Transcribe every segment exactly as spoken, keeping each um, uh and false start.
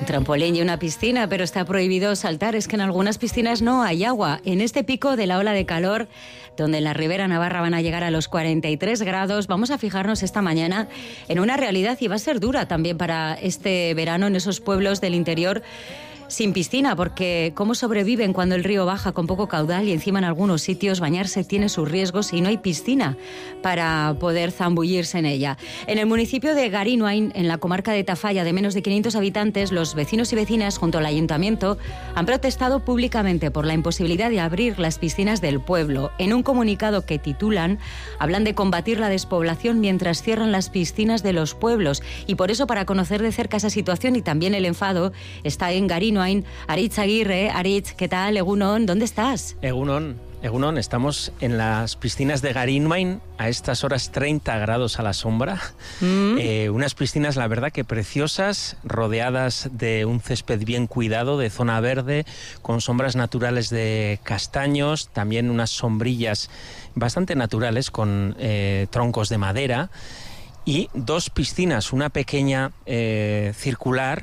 trampolín y una piscina, pero está prohibido saltar. Es que en algunas piscinas no hay agua. En este pico de la ola de calor, donde en la Ribera Navarra van a llegar a los cuarenta y tres grados, vamos a fijarnos esta mañana en una realidad, y va a ser dura también para este verano en esos pueblos del interior sin piscina, porque cómo sobreviven cuando el río baja con poco caudal y encima en algunos sitios bañarse tiene sus riesgos y no hay piscina para poder zambullirse en ella. En el municipio de Garinoain, en la comarca de Tafalla, de menos de quinientos habitantes, los vecinos y vecinas junto al ayuntamiento han protestado públicamente por la imposibilidad de abrir las piscinas del pueblo. En un comunicado que titulan, hablan de combatir la despoblación mientras cierran las piscinas de los pueblos, y por eso, para conocer de cerca esa situación y también el enfado, está en Garinoain Aritz Aguirre. Aritz, ¿qué tal? Egunon, ¿dónde estás? Egunon, Egunon, estamos en las piscinas de Garinoain, a estas horas treinta grados a la sombra. Mm. Eh, unas piscinas, la verdad, que preciosas, rodeadas de un césped bien cuidado, de zona verde, con sombras naturales de castaños, también unas sombrillas bastante naturales con eh, troncos de madera, y dos piscinas, una pequeña eh, circular,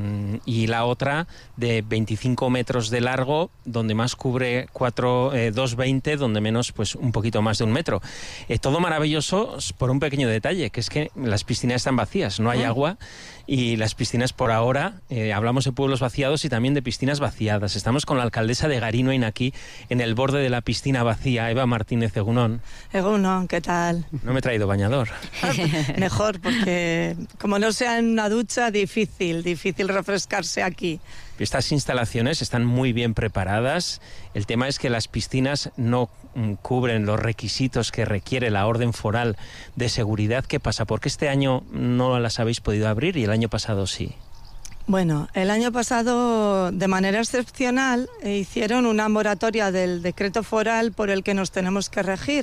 y la otra de veinticinco metros de largo, donde más cubre cuatro, eh, dos veinte, donde menos pues un poquito más de un metro. Eh, todo maravilloso por un pequeño detalle, que es que las piscinas están vacías, no hay ah. agua, y las piscinas por ahora, eh, hablamos de pueblos vaciados y también de piscinas vaciadas. Estamos con la alcaldesa de Garinoain aquí, en el borde de la piscina vacía, Eva Martínez. Egunon. Egunon, ¿qué tal? No me he traído bañador. Mejor, porque como no sea en una ducha, difícil, difícil refrescarse aquí. Estas instalaciones están muy bien preparadas. El tema es que las piscinas no mm, cubren los requisitos que requiere la orden foral de seguridad. ¿Qué pasa? ¿Por qué este año no las habéis podido abrir y el año pasado sí? Bueno, el año pasado, de manera excepcional, hicieron una moratoria del decreto foral por el que nos tenemos que regir.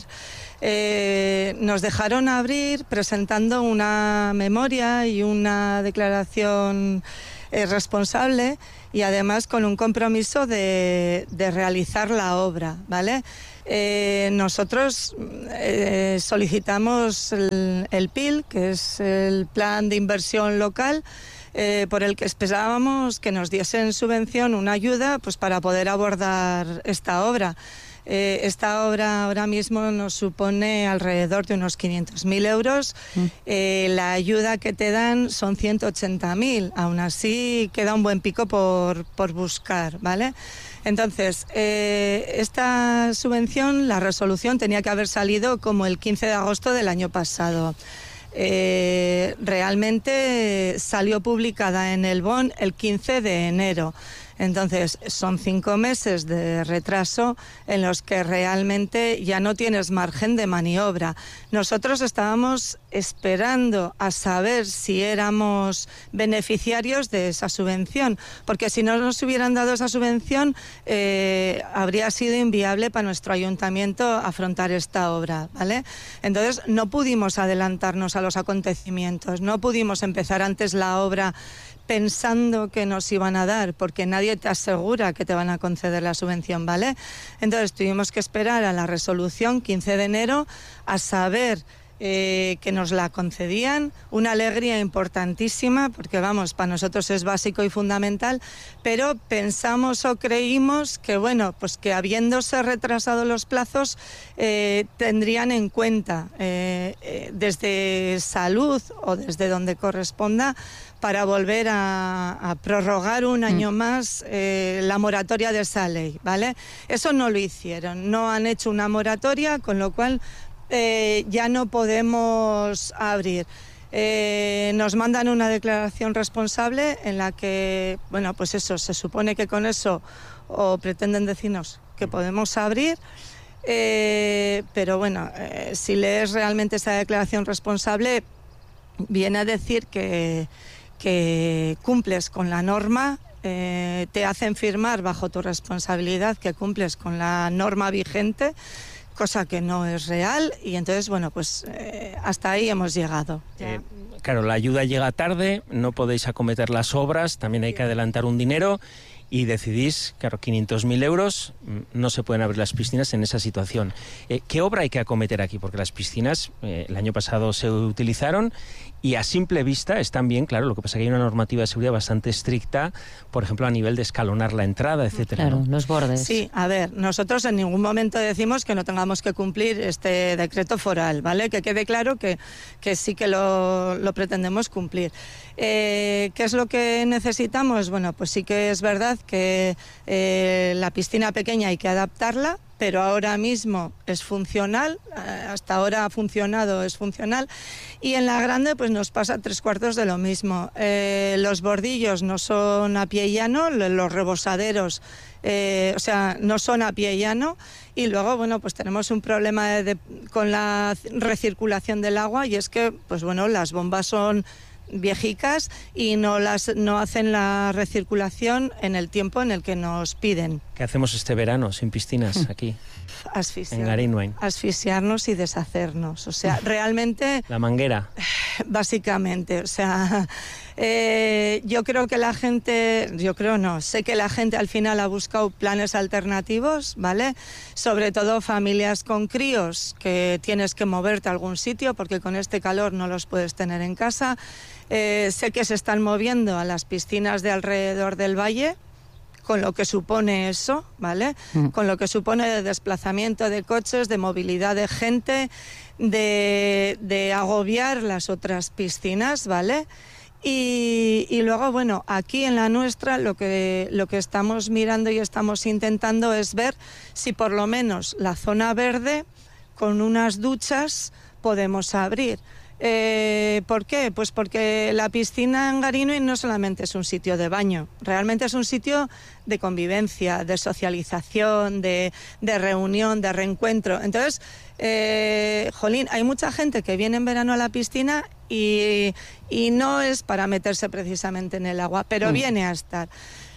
Eh, nos dejaron abrir presentando una memoria y una declaración eh, responsable, y además con un compromiso de, de realizar la obra, ¿vale? Eh, nosotros eh, solicitamos el, el P I L, que es el Plan de Inversión Local, Eh, por el que esperábamos que nos diesen subvención, una ayuda, pues para poder abordar esta obra. Eh, esta obra ahora mismo nos supone alrededor de unos quinientos mil euros. Mm. Eh, la ayuda que te dan son ciento ochenta mil. Aún así queda un buen pico por, por buscar, ¿vale? Entonces, eh, esta subvención, la resolución tenía que haber salido como el quince de agosto del año pasado. Eh, realmente salió publicada en el B O N el quince de enero. Entonces, son cinco meses de retraso en los que realmente ya no tienes margen de maniobra. Nosotros estábamos esperando a saber si éramos beneficiarios de esa subvención, porque si no nos hubieran dado esa subvención, eh, habría sido inviable para nuestro ayuntamiento afrontar esta obra, ¿vale? Entonces, no pudimos adelantarnos a los acontecimientos, no pudimos empezar antes la obra pensando que nos iban a dar, porque nadie te asegura que te van a conceder la subvención, ¿vale? Entonces tuvimos que esperar a la resolución quince de enero a saber eh, que nos la concedían. Una alegría importantísima, porque vamos, para nosotros es básico y fundamental, pero pensamos o creímos que, bueno, pues que habiéndose retrasado los plazos, eh, tendrían en cuenta eh, eh, desde salud o desde donde corresponda, para volver a, a prorrogar un año mm. más eh, la moratoria de esa ley, ¿vale? Eso no lo hicieron, no han hecho una moratoria, con lo cual eh, ya no podemos abrir. Eh, nos mandan una declaración responsable en la que, bueno, pues eso, se supone que con eso o pretenden decirnos que podemos abrir, eh, pero bueno, eh, si lees realmente esa declaración responsable, viene a decir que que cumples con la norma, eh, te hacen firmar bajo tu responsabilidad que cumples con la norma vigente, cosa que no es real, y entonces, bueno, pues eh, hasta ahí hemos llegado. Eh, claro, la ayuda llega tarde, no podéis acometer las obras, también hay que adelantar un dinero, y decidís, claro, quinientos mil euros, no se pueden abrir las piscinas en esa situación. Eh, ¿Qué obra hay que acometer aquí? Porque las piscinas eh, el año pasado se utilizaron y a simple vista están bien, claro, lo que pasa es que hay una normativa de seguridad bastante estricta, por ejemplo, a nivel de escalonar la entrada, etcétera. Claro, ¿no? los bordes. Sí, a ver, nosotros en ningún momento decimos que no tengamos que cumplir este decreto foral, ¿vale? Que quede claro que, que sí que lo, lo pretendemos cumplir. Eh, ¿Qué es lo que necesitamos? Bueno, pues sí que es verdad que eh, la piscina pequeña hay que adaptarla, pero ahora mismo es funcional, hasta ahora ha funcionado, es funcional, y en la grande pues nos pasa tres cuartos de lo mismo. Eh, los bordillos no son a pie llano, los rebosaderos, eh, o sea, no son a pie llano, y luego, bueno, pues tenemos un problema de, de, con la recirculación del agua, y es que, pues bueno, las bombas son viejicas y no las no hacen la recirculación en el tiempo en el que nos piden. ¿Qué hacemos este verano sin piscinas aquí? Asfixiar, en Garinwain. Asfixiarnos y deshacernos. O sea, realmente... La manguera. Básicamente, o sea, eh, yo creo que la gente, yo creo no, sé que la gente al final ha buscado planes alternativos, ¿vale? Sobre todo familias con críos, que tienes que moverte a algún sitio porque con este calor no los puedes tener en casa. Eh, sé que se están moviendo a las piscinas de alrededor del valle, con lo que supone eso, ¿vale? Mm. Con lo que supone de desplazamiento de coches, de movilidad de gente, de, de agobiar las otras piscinas, ¿vale? Y, y luego, bueno, aquí en la nuestra lo que, lo que estamos mirando y estamos intentando es ver si por lo menos la zona verde con unas duchas podemos abrir. Eh, ¿Por qué? Pues porque la piscina en Garinwain no solamente es un sitio de baño, realmente es un sitio de convivencia, de socialización, de, de reunión, de reencuentro. Entonces, eh, jolín, hay mucha gente que viene en verano a la piscina y, y no es para meterse precisamente en el agua, pero mm. viene a estar.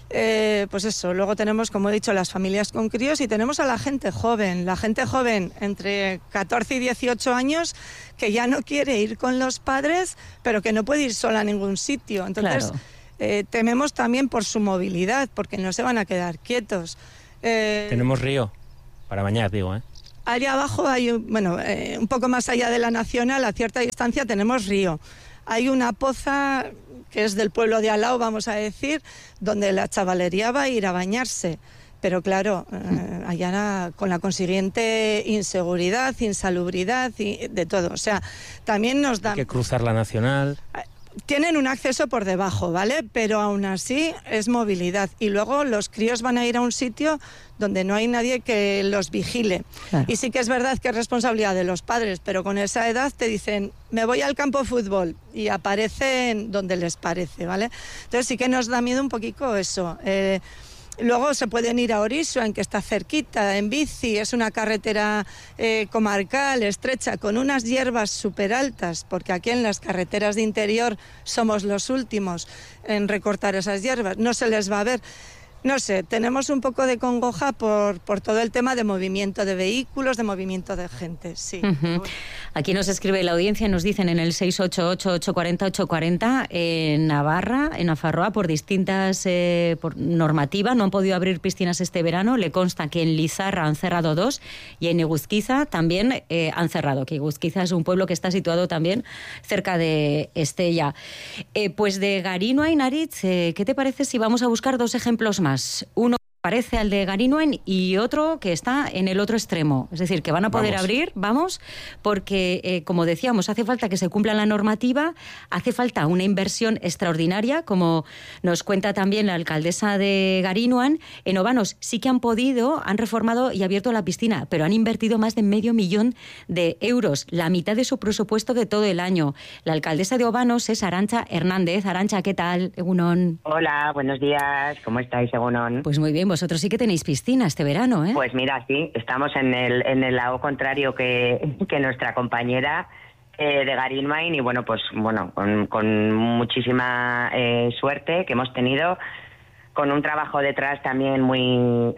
Eh, pues eso, luego tenemos, como he dicho, las familias con críos y tenemos a la gente joven, la gente joven entre catorce y dieciocho años que ya no quiere ir con los padres, pero que no puede ir sola a ningún sitio. Entonces, claro. eh, tememos también por su movilidad, porque no se van a quedar quietos. Eh, tenemos río para bañar, digo, ¿eh? Allá abajo hay, bueno, eh, un poco más allá de la Nacional, a cierta distancia tenemos río. Hay una poza que es del pueblo de al lado, vamos a decir, donde la chavalería va a ir a bañarse. Pero claro, eh, allá con la consiguiente inseguridad, insalubridad y de todo. O sea, también nos dan... Hay que cruzar la Nacional... Tienen un acceso por debajo, ¿vale? Pero aún así es movilidad. Y luego los críos van a ir a un sitio donde no hay nadie que los vigile. Claro. Y sí que es verdad que es responsabilidad de los padres, pero con esa edad te dicen, me voy al campo de fútbol, y aparecen donde les parece, ¿vale? Entonces sí que nos da miedo un poquito eso. Eh, Luego se pueden ir a Orixoain, que está cerquita, en bici, es una carretera eh, comarcal, estrecha, con unas hierbas súper altas, porque aquí en las carreteras de interior somos los últimos en recortar esas hierbas, no se les va a ver. No sé, tenemos un poco de congoja por, por todo el tema de movimiento de vehículos, de movimiento de gente, sí. Uh-huh. Aquí nos escribe la audiencia, nos dicen en el seis ocho ocho, ocho cuatro cero, ocho cuatro cero, en Navarra, en Nafarroa, por distintas eh, por normativas, no han podido abrir piscinas este verano. Le consta que en Lizarra han cerrado dos y en Eguzquiza también eh, han cerrado, que Eguzquiza es un pueblo que está situado también cerca de Estella. Eh, pues de Garinwain, Aritz, eh, ¿qué te parece si vamos a buscar dos ejemplos más? Uno parece al de Garinwain y otro que está en el otro extremo. Es decir, que van a poder vamos. abrir, vamos, porque, eh, como decíamos, hace falta que se cumpla la normativa, hace falta una inversión extraordinaria, como nos cuenta también la alcaldesa de Garinwain. En Obanos sí que han podido, han reformado y abierto la piscina, pero han invertido más de medio millón de euros, la mitad de su presupuesto de todo el año. La alcaldesa de Obanos es Arantxa Hernández. Arantxa, ¿qué tal? Egunon. Hola, buenos días. ¿Cómo estáis, Egunon? Pues muy bien, vosotros sí que tenéis piscina este verano, ¿eh? Pues mira, sí, estamos en el en el lado contrario que, que nuestra compañera eh, de Garinwain, y bueno, pues bueno, con, con muchísima eh, suerte que hemos tenido, con un trabajo detrás también muy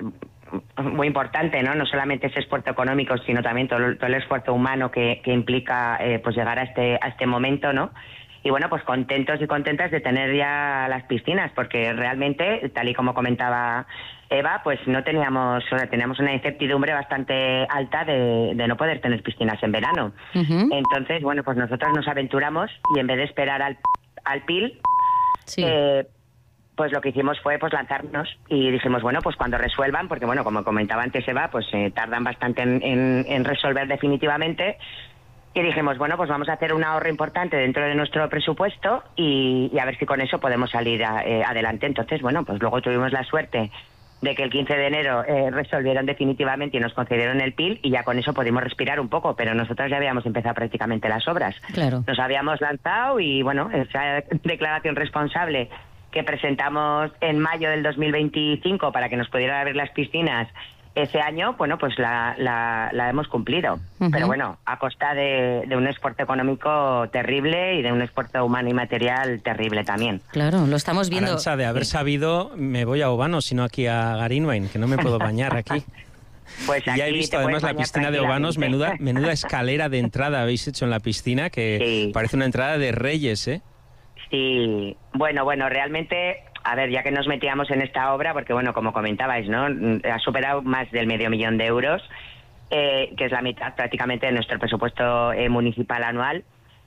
muy importante, ¿no? No solamente ese esfuerzo económico, sino también todo, todo el esfuerzo humano que, que implica eh, pues llegar a este a este momento, ¿no? y bueno, pues contentos y contentas de tener ya las piscinas, porque realmente, tal y como comentaba Eva, pues no teníamos, teníamos una incertidumbre bastante alta de, de no poder tener piscinas en verano. Uh-huh. Entonces, bueno, pues nosotros nos aventuramos y en vez de esperar al, al P I L, sí. eh, pues lo que hicimos fue pues lanzarnos y dijimos, bueno, pues cuando resuelvan, porque bueno, como comentaba antes Eva, pues eh, tardan bastante en, en, en resolver definitivamente, y dijimos, bueno, pues vamos a hacer un ahorro importante dentro de nuestro presupuesto y, y a ver si con eso podemos salir a, eh, adelante. Entonces, bueno, pues luego tuvimos la suerte de que el quince de enero eh, resolvieron definitivamente y nos concedieron el P I L, y ya con eso pudimos respirar un poco, pero nosotros ya habíamos empezado prácticamente las obras. Claro. Nos habíamos lanzado y, bueno, esa declaración responsable que presentamos en mayo del dos mil veinticinco para que nos pudieran abrir las piscinas ese año, bueno, pues la, la, la hemos cumplido. Uh-huh. Pero bueno, a costa de, de un esfuerzo económico terrible y de un esfuerzo humano y material terrible también. Claro, lo estamos viendo. Arantxa, de haber sabido, me voy a Obanos, sino aquí a Garinwain, que no me puedo bañar aquí. Pues y ya he visto además la piscina de Obanos, menuda, menuda escalera de entrada habéis hecho en la piscina, que sí. Parece una entrada de reyes, ¿eh? Sí, bueno, bueno, realmente, a ver, ya que nos metíamos en esta obra, porque bueno, como comentabais, ¿no? Ha superado más del medio millón de euros, eh, que es la mitad prácticamente de nuestro presupuesto eh, municipal anual.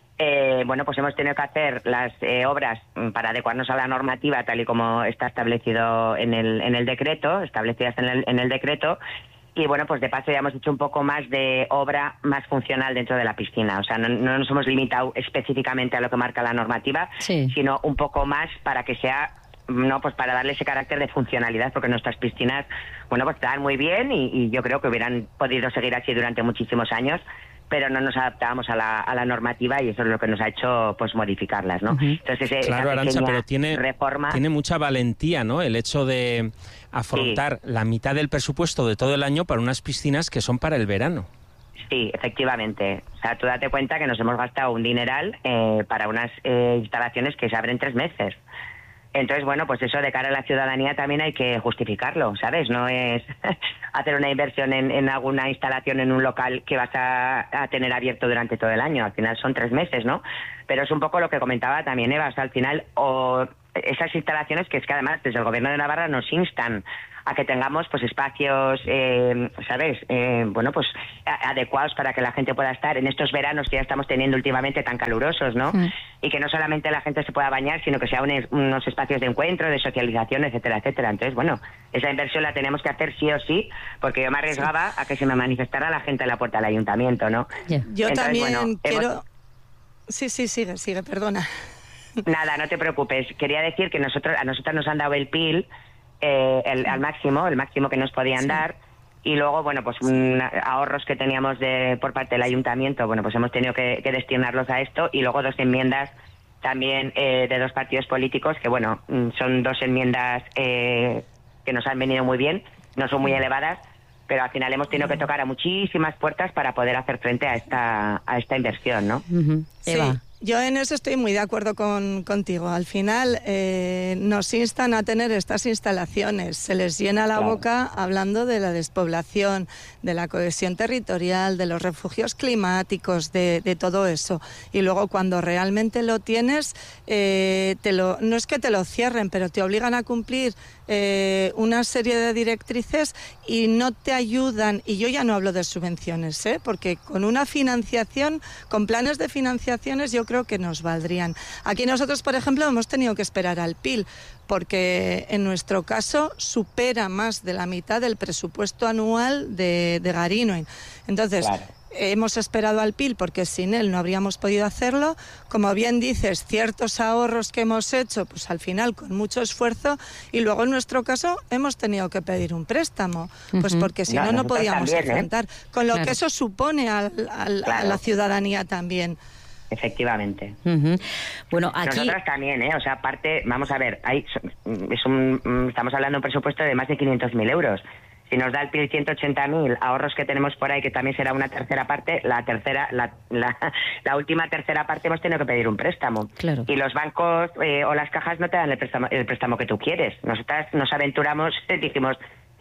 Eh, bueno, pues hemos tenido que hacer las eh, obras para adecuarnos a la normativa tal y como está establecido en el, en el decreto, establecidas en el, en el decreto. Y bueno, pues de paso ya hemos hecho un poco más de obra más funcional dentro de la piscina. O sea, no, no nos hemos limitado específicamente a lo que marca la normativa, sí. sino un poco más para que sea, no, pues para darle ese carácter de funcionalidad, porque nuestras piscinas, bueno, pues están muy bien y, y yo creo que hubieran podido seguir así durante muchísimos años, pero no nos adaptábamos a la, a la normativa y eso es lo que nos ha hecho pues modificarlas, ¿no? Uh-huh. Entonces, ese, claro, Arantxa, pero tiene, reforma... tiene mucha valentía, ¿no? El hecho de afrontar sí. la mitad del presupuesto de todo el año para unas piscinas que son para el verano. Sí, efectivamente. O sea, tú date cuenta que nos hemos gastado un dineral eh, para unas eh, instalaciones que se abren tres meses. Entonces, bueno, pues eso de cara a la ciudadanía también hay que justificarlo, ¿sabes? No es hacer una inversión en, en alguna instalación en un local que vas a, a tener abierto durante todo el año. Al final son tres meses, ¿no? Pero es un poco lo que comentaba también Eva. O sea, al final, o esas instalaciones que es que además desde el Gobierno de Navarra nos instan a que tengamos pues espacios, eh, ¿sabes? Eh, bueno, pues a, adecuados para que la gente pueda estar en estos veranos que ya estamos teniendo últimamente tan calurosos, ¿no? Mm. Y que no solamente la gente se pueda bañar, sino que sea un, unos espacios de encuentro, de socialización, etcétera, etcétera. Entonces, bueno, esa inversión la tenemos que hacer sí o sí, porque yo me arriesgaba sí. a que se me manifestara la gente en la puerta del ayuntamiento, ¿no? Yeah. Yo Entonces, también bueno, quiero... Hemos... Sí, sí, sigue, sigue, perdona. Nada, no te preocupes. Quería decir que nosotros a nosotros nos han dado el P I L eh, el, al máximo, el máximo que nos podían sí. dar, y luego, bueno, pues un, ahorros que teníamos de por parte del ayuntamiento, bueno, pues hemos tenido que, que destinarlos a esto, y luego dos enmiendas también eh, de dos partidos políticos, que bueno, son dos enmiendas eh, que nos han venido muy bien, no son muy elevadas, pero al final hemos tenido que tocar a muchísimas puertas para poder hacer frente a esta a esta inversión, ¿no? Uh-huh. Eva. Sí. Yo en eso estoy muy de acuerdo con, contigo. Al final eh, nos instan a tener estas instalaciones, se les llena la claro. boca hablando de la despoblación, de la cohesión territorial, de los refugios climáticos, de, de todo eso. Y luego cuando realmente lo tienes, eh, te lo, no es que te lo cierren, pero te obligan a cumplir eh, una serie de directrices y no te ayudan. Y yo ya no hablo de subvenciones, ¿eh? Porque con una financiación, con planes de financiaciones, yo creo creo que nos valdrían. Aquí nosotros, por ejemplo, hemos tenido que esperar al P I L, porque en nuestro caso supera más de la mitad del presupuesto anual de, de Garinwain. Entonces, claro. hemos esperado al P I L porque sin él no habríamos podido hacerlo. Como bien dices, ciertos ahorros que hemos hecho, pues al final con mucho esfuerzo, y luego en nuestro caso hemos tenido que pedir un préstamo, pues porque si no, no, no podíamos también, enfrentar. ¿eh? Con lo claro. que eso supone al, al, claro. a la ciudadanía también. Efectivamente. Uh-huh. Bueno, aquí... Nosotras también, ¿eh? O sea, aparte, vamos a ver, hay, es un, estamos hablando de un presupuesto de más de quinientos mil euros. Si nos da el P I L ciento ochenta mil, ahorros que tenemos por ahí, que también será una tercera parte, la tercera, la, la, la última tercera parte hemos tenido que pedir un préstamo. Claro. Y los bancos eh, o las cajas no te dan el préstamo, el préstamo que tú quieres. Nosotras nos aventuramos, dijimos,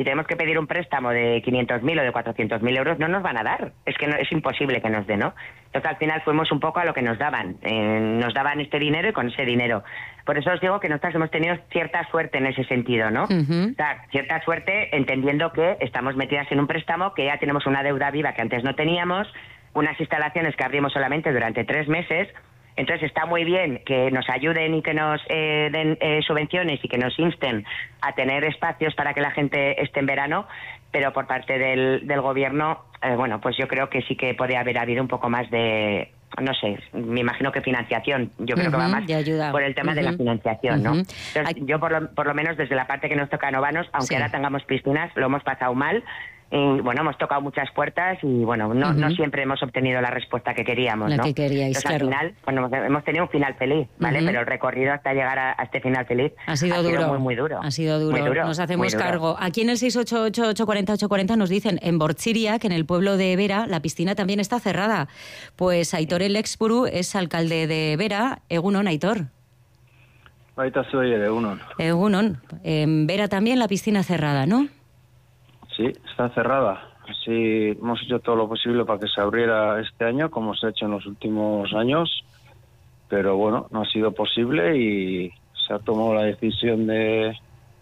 si tenemos que pedir un préstamo de quinientos mil o de cuatrocientos mil euros, no nos van a dar. Es que no, es imposible que nos dé, ¿no? Entonces, al final fuimos un poco a lo que nos daban. Eh, nos daban este dinero y con ese dinero. Por eso os digo que nosotros hemos tenido cierta suerte en ese sentido, ¿no? Uh-huh. O sea, cierta suerte entendiendo que estamos metidas en un préstamo, que ya tenemos una deuda viva que antes no teníamos, unas instalaciones que abrimos solamente durante tres meses. Entonces está muy bien que nos ayuden y que nos eh, den eh, subvenciones y que nos insten a tener espacios para que la gente esté en verano, pero por parte del, del gobierno, eh, bueno, pues yo creo que sí que podría haber habido un poco más de, no sé, me imagino que financiación. Yo creo uh-huh, que va más por el tema uh-huh. de la financiación, uh-huh. ¿no? Entonces, yo por lo, por lo menos desde la parte que nos toca a Novanos, aunque sí. ahora tengamos piscinas, lo hemos pasado mal. Y bueno, hemos tocado muchas puertas y bueno, no, uh-huh. no siempre hemos obtenido la respuesta que queríamos, la ¿no? que queríais, Entonces, claro. al final, bueno, hemos tenido un final feliz, ¿vale? Uh-huh. Pero el recorrido hasta llegar a, a este final feliz ha sido ha duro, sido muy, muy duro. Ha sido duro. Muy duro Nos hacemos duro. cargo. Aquí en el seis ocho ocho, ocho cuatro cero, ocho cuatro cero nos dicen, en Bortziria, que en el pueblo de Vera, la piscina también está cerrada. Pues Aitor Elexpuru es alcalde de Vera. Egunon, Aitor. Ahorita se oye, Egunon. Egunon. En Vera también la piscina cerrada, ¿no? Sí, está cerrada. Sí, hemos hecho todo lo posible para que se abriera este año, como se ha hecho en los últimos años, pero bueno, no ha sido posible y se ha tomado la decisión de,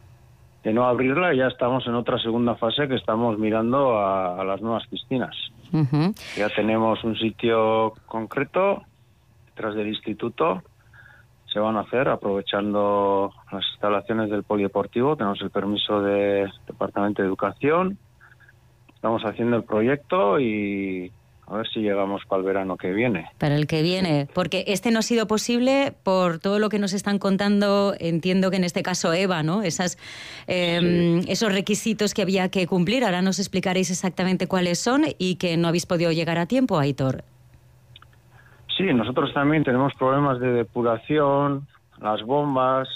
de no abrirla y ya estamos en otra segunda fase que estamos mirando a, a las nuevas piscinas. Uh-huh. Ya tenemos un sitio concreto detrás del instituto, se van a hacer aprovechando las instalaciones del polideportivo, tenemos el permiso del Departamento de Educación. Estamos haciendo el proyecto y a ver si llegamos para el verano que viene. Para el que viene, porque este no ha sido posible por todo lo que nos están contando, entiendo que en este caso Eva, ¿no? Esas, eh, sí. Esos requisitos que había que cumplir, ahora nos explicaréis exactamente cuáles son y que no habéis podido llegar a tiempo, Aitor. Sí, nosotros también tenemos problemas de depuración, las bombas.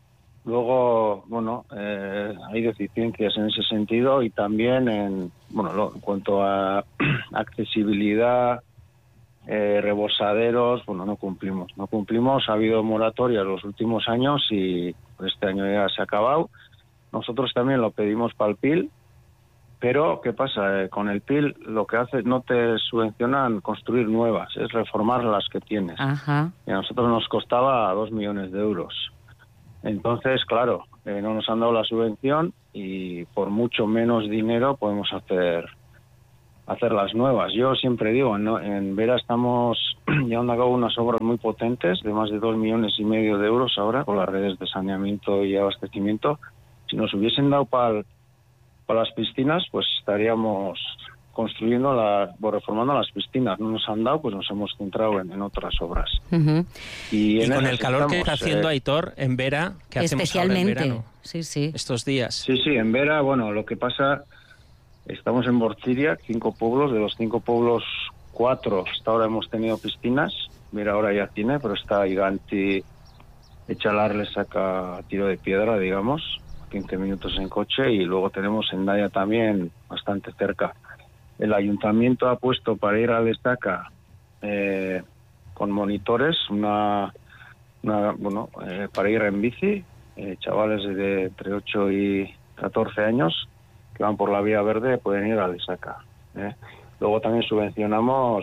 Luego, bueno, eh, hay deficiencias en ese sentido y también en, bueno, lo, en cuanto a accesibilidad, eh, rebosaderos, bueno, no cumplimos. No cumplimos, ha habido moratoria los últimos años y este año ya se ha acabado. Nosotros también lo pedimos para el P I L, pero ¿qué pasa? Eh, con el P I L lo que hace, no te subvencionan construir nuevas, es reformar las que tienes. Ajá. Y a nosotros nos costaba dos millones de euros. Entonces, claro, eh, no nos han dado la subvención y por mucho menos dinero podemos hacer hacer las nuevas. Yo siempre digo, ¿no? En Vera estamos llevando a cabo unas obras muy potentes de más de dos millones y medio de euros ahora con las redes de saneamiento y abastecimiento. Si nos hubiesen dado para para las piscinas, pues estaríamos construyendo, la, o reformando las piscinas. No nos han dado, pues nos hemos centrado en, en otras obras. Uh-huh. Y, y con el calor estamos, que está haciendo, eh, Aitor, en Vera, ¿qué hacemos ahora en verano? Sí, sí. Estos días. Sí, sí, en Vera, bueno, lo que pasa, estamos en Bortziria, cinco pueblos, de los cinco pueblos, cuatro, hasta ahora hemos tenido piscinas. Vera ahora ya tiene, pero está Iganti, Echalar le saca tiro de piedra, digamos, quince minutos en coche, y luego tenemos Hendaya también, bastante cerca. El ayuntamiento ha puesto para ir a Lestaca eh, con monitores, una, una bueno, eh, para ir en bici, eh, chavales de entre ocho y catorce años que van por la vía verde pueden ir a Lestaca. Eh. Luego también subvencionamos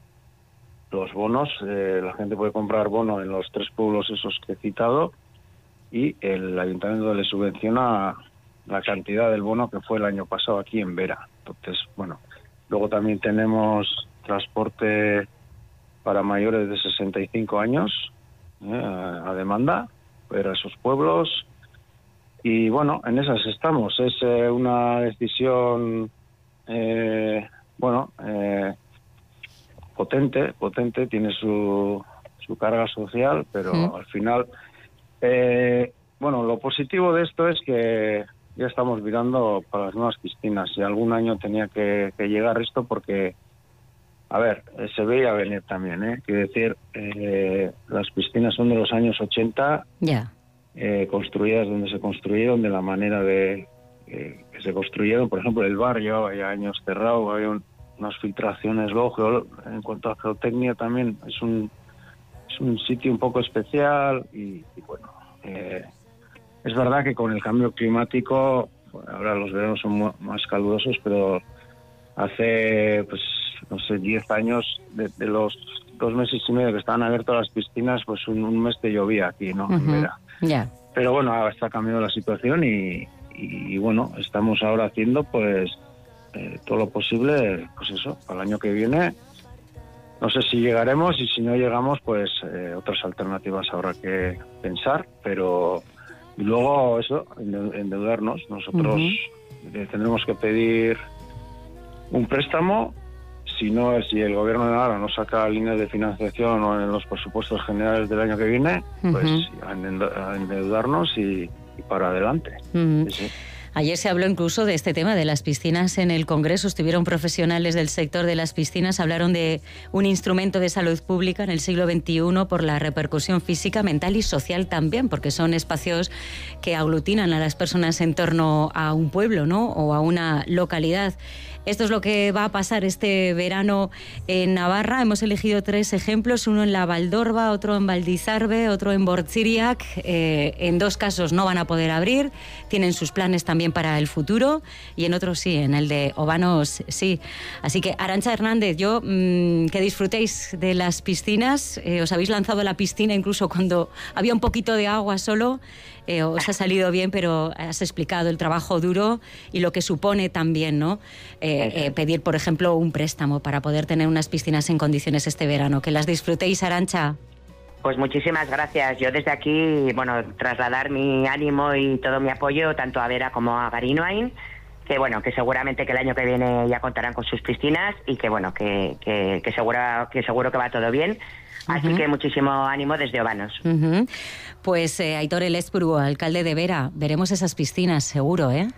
los bonos, eh, la gente puede comprar bono en los tres pueblos esos que he citado y el ayuntamiento le subvenciona la cantidad del bono que fue el año pasado aquí en Vera. Entonces, bueno, luego también tenemos transporte para mayores de sesenta y cinco años eh, a demanda para esos pueblos y bueno, en esas estamos. Es eh, una decisión eh, bueno eh, potente, potente, tiene su, su carga social, pero sí. Al final eh, bueno, lo positivo de esto es que ya estamos mirando para las nuevas piscinas y algún año tenía que, que llegar esto porque, a ver, eh, se veía venir también, ¿eh? Quiero decir, eh, las piscinas son de los años ochenta, yeah. eh, construidas donde se construyeron, de la manera de eh, que se construyeron. Por ejemplo, el bar llevaba ya años cerrado, había un, unas filtraciones, luego en cuanto a geotecnia también es un, es un sitio un poco especial y, y bueno... Eh, Es verdad que con el cambio climático ahora los veranos son mu- más calurosos, pero hace, pues, no sé, diez años, de, de los dos meses y medio que estaban abiertas las piscinas, pues un, un mes te llovía aquí, ¿no? En Ujú, verano. Ya. Pero bueno, ahora está cambiando la situación y, y, y bueno, estamos ahora haciendo pues eh, todo lo posible, pues eso, para el año que viene. No sé si llegaremos y si no llegamos, pues eh, otras alternativas habrá que pensar, pero y luego eso, ende- endeudarnos. Nosotros Ujú. eh, tendremos que pedir un préstamo. Si no, si el gobierno de Navarra no saca líneas de financiación o en los presupuestos generales del año que viene, pues Ujú. a ende- a endeudarnos y, y para adelante. Ujú. Sí, sí. Ayer se habló incluso de este tema de las piscinas en el Congreso. Estuvieron profesionales del sector de las piscinas, hablaron de un instrumento de salud pública en el siglo veintiuno por la repercusión física, mental y social también, porque son espacios que aglutinan a las personas en torno a un pueblo, ¿no? O a una localidad. Esto es lo que va a pasar este verano en Navarra. Hemos elegido tres ejemplos, uno en la Valdorba, otro en Valdizarbe, otro en Bortziriak. Eh, en dos casos no van a poder abrir, tienen sus planes también para el futuro, y en otros sí, en el de Obanos sí. Así que, Arantxa Hernández, yo mmm, que disfrutéis de las piscinas. Eh, os habéis lanzado a la piscina incluso cuando había un poquito de agua solo. Eh, os ha salido bien, pero has explicado el trabajo duro y lo que supone también, ¿no? Eh, eh, pedir, por ejemplo, un préstamo para poder tener unas piscinas en condiciones este verano. Que las disfrutéis, Arantxa. Pues muchísimas gracias. Yo desde aquí, bueno, trasladar mi ánimo y todo mi apoyo tanto a Vera como a Garinwain, que bueno, que seguramente que el año que viene ya contarán con sus piscinas y que bueno, que, que, que, segura, que seguro que va todo bien. Así uh-huh. que muchísimo ánimo desde Obanos. Uh-huh. Pues eh, Aitor Elezpuru, alcalde de Vera, veremos esas piscinas seguro, ¿eh?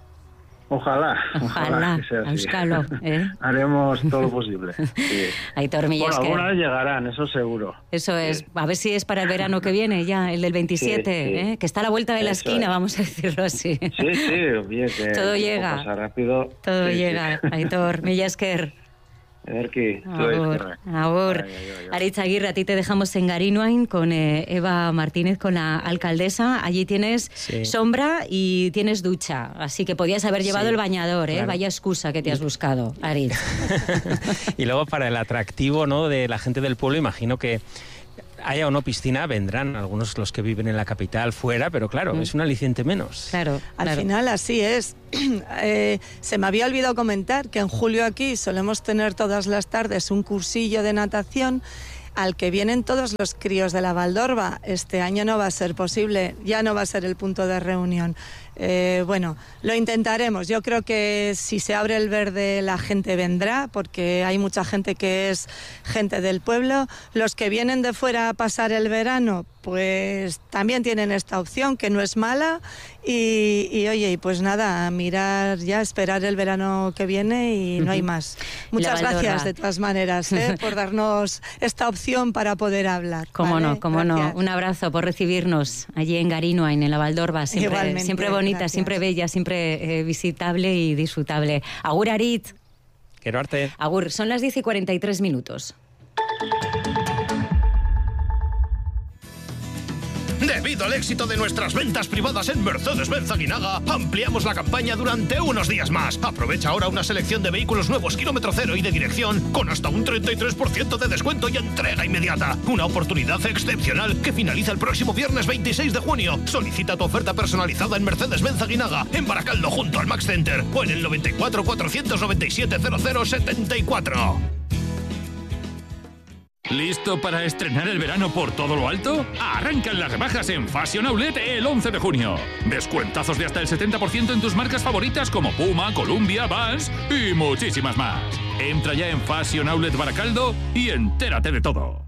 Ojalá, ojalá, ojalá que sea así. Euskalo, ¿eh? Haremos todo lo posible. Sí. Aitor Millasker. Bueno, alguna vez llegarán, eso seguro. Eso es, sí. A ver si es para el verano que viene ya, el del veintisiete, sí, sí. ¿eh? Que está a la vuelta de la eso esquina, es. Vamos a decirlo así. Sí, sí, bien, que todo llega. Pasa rápido. Todo sí, llega, sí. Aitor Millasker. Erki, Agur, agur. Aritz Aguirre, a ti te dejamos en Garinwain con eh, Eva Martínez, con la alcaldesa. Allí tienes sí. sombra y tienes ducha, así que podías haber llevado sí, el bañador, ¿eh? Claro. Vaya excusa que te has buscado, Aritz. Y luego para el atractivo, ¿no?, de la gente del pueblo, imagino que haya o no piscina, vendrán algunos los que viven en la capital fuera, pero claro, mm. es un aliciente menos. Claro, Al claro. final así es. eh, se me había olvidado comentar que en julio aquí solemos tener todas las tardes un cursillo de natación al que vienen todos los críos de la Valdorba. Este año no va a ser posible, ya no va a ser el punto de reunión. Eh, bueno, lo intentaremos. Yo creo que si se abre el verde la gente vendrá, porque hay mucha gente que es gente del pueblo. Los que vienen de fuera a pasar el verano, pues también tienen esta opción, que no es mala. Y, y oye, pues nada, a mirar ya, esperar el verano que viene y no hay más. Muchas gracias de todas maneras, ¿eh? por darnos esta opción para poder hablar. Cómo ¿vale? no, cómo gracias. no. Un abrazo por recibirnos allí en Garinwain, en la Valdorba. Siempre, Igualmente, siempre bonita, gracias. Siempre bella, siempre eh, visitable y disfrutable. Agur, Arit. Quiero arte. Agur, son las diez y cuarenta y tres minutos. Debido al éxito de nuestras ventas privadas en Mercedes-Benz Aguinaga, ampliamos la campaña durante unos días más. Aprovecha ahora una selección de vehículos nuevos kilómetro cero y de dirección con hasta un treinta y tres por ciento de descuento y entrega inmediata. Una oportunidad excepcional que finaliza el próximo viernes veintiséis de junio. Solicita tu oferta personalizada en Mercedes-Benz Aguinaga, en Baracaldo junto al Max Center o en el noventa y cuatro, cuatrocientos noventa y siete, cero cero setenta y cuatro. ¿Listo para estrenar el verano por todo lo alto? Arrancan las rebajas en Fashion Outlet el once de junio. Descuentazos de hasta el setenta por ciento en tus marcas favoritas como Puma, Columbia, Vans y muchísimas más. Entra ya en Fashion Outlet Baracaldo y entérate de todo.